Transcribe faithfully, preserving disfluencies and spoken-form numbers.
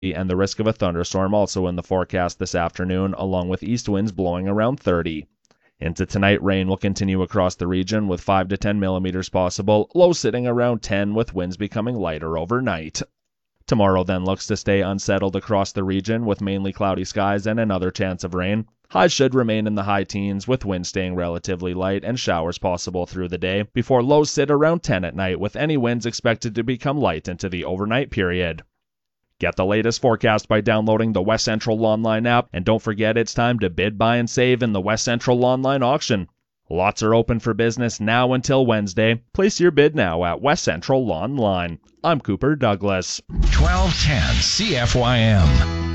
and the risk of a thunderstorm also in the forecast this afternoon, along with east winds blowing around thirty. Into tonight, rain will continue across the region with five to ten millimeters possible, low sitting around ten with winds becoming lighter overnight. Tomorrow then looks to stay unsettled across the region with mainly cloudy skies and another chance of rain. Highs should remain in the high teens with winds staying relatively light and showers possible through the day before lows sit around ten at night with any winds expected to become light into the overnight period. Get the latest forecast by downloading the West Central Lawnline app, and don't forget it's time to bid, buy, and save in the West Central Lawnline auction. Lots are open for business now until Wednesday. Place your bid now at West Central Lawnline. I'm Cooper Douglas. twelve ten C F Y M.